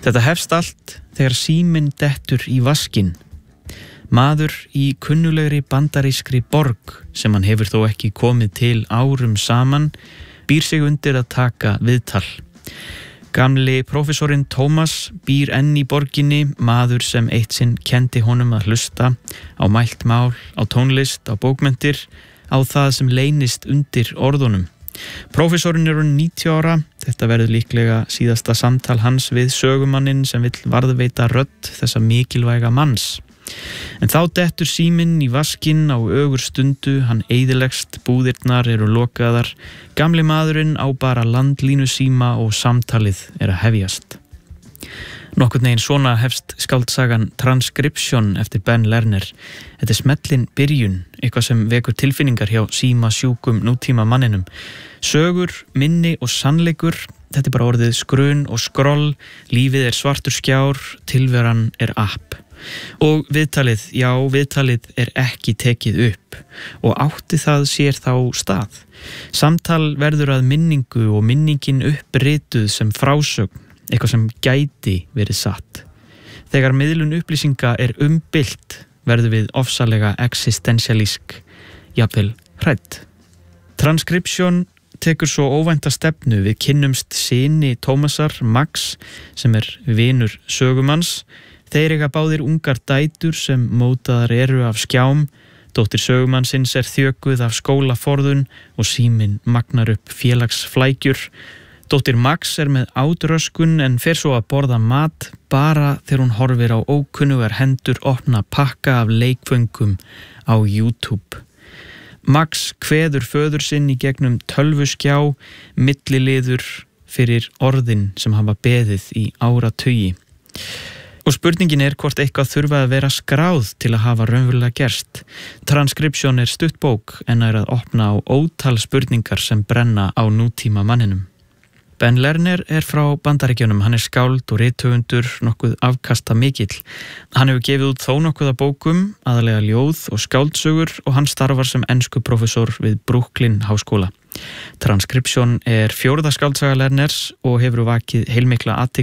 Þetta hefst allt þegar síminn dettur í vaskinn. Maður í kunnulegri bandarískri borg sem hann hefur þó ekki komið til árum saman býr sig undir að taka viðtal. Gamli prófessorinn Thomas býr enn í borginni, maður sem eitt sinn kendi honum að hlusta á mælt mál, á tónlist, á bókmenntir, á það sem leynist undir orðunum. Prófessorinn er 90 ára, þetta verður líklega síðasta samtal hans við sögumanninn sem vill varðveita rödd þessa mikilvæga manns. En þá dettur síminn í vaskinn á ögurstundu, hann eyðilegst, búðirnar eru lokaðar, gamli maðurinn á bara landlínusíma og samtalið er að hefjast. Nokkurn veginn svona hefst skáldsagan Transcription eftir Ben Lerner. Þetta er smellin byrjun, eitthvað sem vekur tilfinningar hjá símasjúkum nútíma manninum. Sögur, minni og sannleikur, þetta er bara orðið skrun og skroll, lífið er svartur skjár, tilveran er app. Og viðtalið, já, viðtalið er ekki tekið upp og átti það sér þá stað. Samtal verður að minningu og minningin upprituð sem frásögn, eitthvað sem gæti verið satt. Þegar miðlun upplýsinga er umbylt verður við ofsalega existentialísk, jafnvel hrædd. Transcription tekur svo óvænta stefnu, við kynnumst syni Thomasar, Max, sem er vinur sögumanns. Þeir eiga báðir ungar dætur sem mótaðar eru af skjám, dóttir sögumannsins er þjökuð af skólaforðun og síminn magnar upp félagsflækjur. Dóttir Max er með átröskun en fer svo að borða mat bara þegar hún horfir á ókunnugar hendur opna pakka af leikföngum á YouTube. Max kveður föður sinn í gegnum tölvuskjá, milliliður fyrir orðin sem hafa beðið í áratugi. Og spurningin er hvort eitthvað þurfa að vera skráð til að hafa raunverulega gerst. Transcription er stutt bók en er að opna á ótal spurningar sem brenna á nútíma manninum. Ben Lerner er frá Bandaríkjunum, hann er skáld og rithöfundur, nokkuð afkasta mikill. Hann hefur gefið út þó nokkuð af bókum, aðalega ljóð og skáldsögur og hann starfar sem enskuprofessor við Brooklyn háskóla. Transcription er 4. skáldsaga Lerners og hefur vakið heilmikla athygli